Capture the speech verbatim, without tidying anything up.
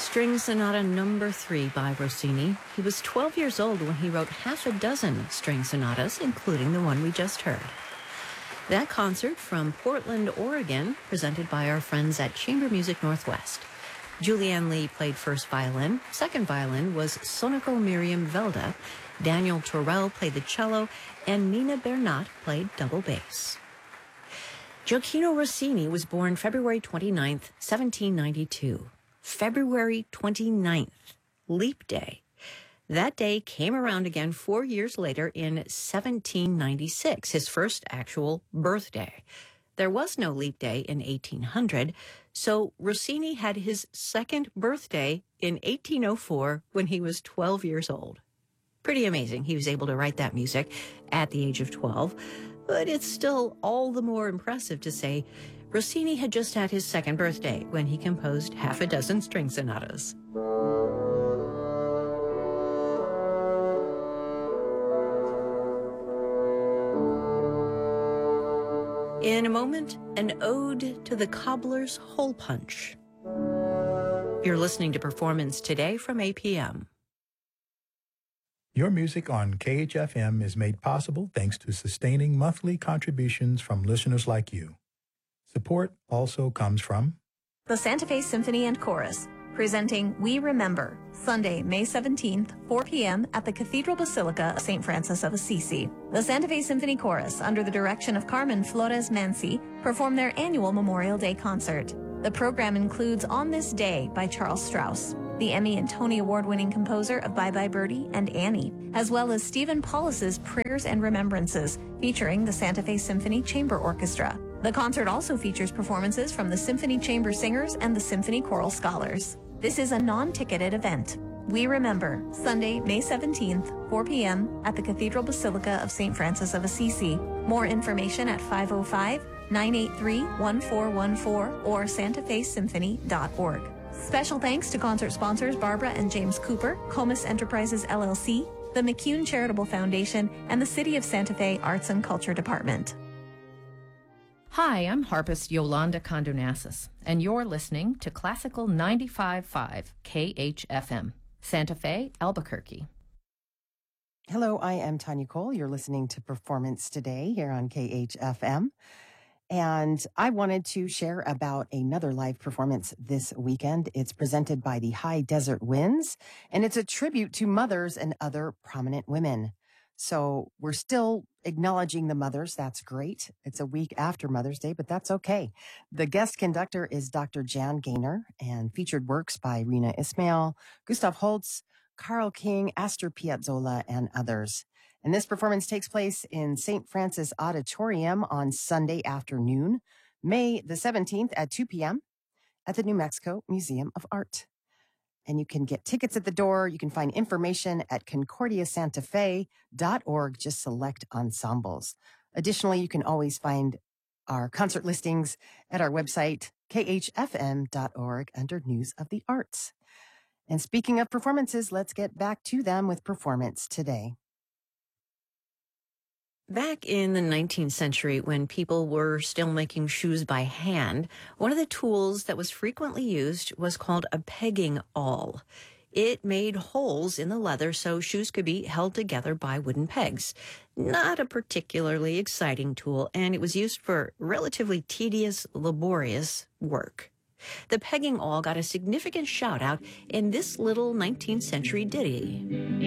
String Sonata Number three by Rossini. He was twelve years old when he wrote half a dozen string sonatas, including the one we just heard. That concert from Portland, Oregon, presented by our friends at Chamber Music Northwest. Julianne Lee played first violin. Second violin was Sonoko Miriam Velda. Daniel Torell played the cello, and Nina Bernat played double bass. Gioacchino Rossini was born February twenty-ninth, seventeen ninety-two. February twenty-ninth, Leap Day. That day came around again four years later in seventeen ninety-six, his first actual birthday. There was no leap day in eighteen hundred, so Rossini had his second birthday in eighteen oh four when he was twelve years old. Pretty amazing he was able to write that music at the age of twelve, but it's still all the more impressive to say Rossini had just had his second birthday when he composed half a dozen string sonatas. In a moment, an ode to the cobbler's hole punch. You're listening to Performance Today from A P M. Your music on K H F M is made possible thanks to sustaining monthly contributions from listeners like you. Support also comes from the Santa Fe Symphony and Chorus, presenting We Remember, Sunday, May seventeenth, four p.m. at the Cathedral Basilica of Saint Francis of Assisi. The Santa Fe Symphony Chorus, under the direction of Carmen Flores Mansi, perform their annual Memorial Day concert. The program includes On This Day by Charles Strauss, the Emmy and Tony Award-winning composer of Bye Bye Birdie and Annie, as well as Stephen Paulus's Prayers and Remembrances, featuring the Santa Fe Symphony Chamber Orchestra. The concert also features performances from the Symphony Chamber Singers and the Symphony Choral Scholars. This is a non-ticketed event. We Remember, Sunday, May seventeenth, four p.m. at the Cathedral Basilica of Saint Francis of Assisi. More information at five oh five, nine eight three, one four one four or santa fe symphony dot org. Special thanks to concert sponsors Barbara and James Cooper, Comus Enterprises L L C, the McCune Charitable Foundation, and the City of Santa Fe Arts and Culture Department. Hi, I'm harpist Yolanda Condonassis, and you're listening to Classical ninety-five point five K H F M, Santa Fe, Albuquerque. Hello, I am Tanya Cole. You're listening to Performance Today here on K H F M. And I wanted to share about another live performance this weekend. It's presented by the High Desert Winds, and it's a tribute to mothers and other prominent women. So we're still acknowledging the mothers. That's great. It's a week after Mother's Day, but that's okay. The guest conductor is Doctor Jan Gaynor, and featured works by Rena Ismail, Gustav Holst, Carl King, Astor Piazzolla, and others. And this performance takes place in Saint Francis Auditorium on Sunday afternoon, May the seventeenth at two p.m. at the New Mexico Museum of Art. And you can get tickets at the door. You can find information at concordia santa fe dot org. Just select ensembles. Additionally, you can always find our concert listings at our website, k h f m dot org, under News of the Arts. And speaking of performances, let's get back to them with Performance Today. Back in the nineteenth century, when people were still making shoes by hand, one of the tools that was frequently used was called a pegging awl. It made holes in the leather so shoes could be held together by wooden pegs. Not a particularly exciting tool, and it was used for relatively tedious, laborious work. The pegging awl got a significant shout-out in this little nineteenth century ditty.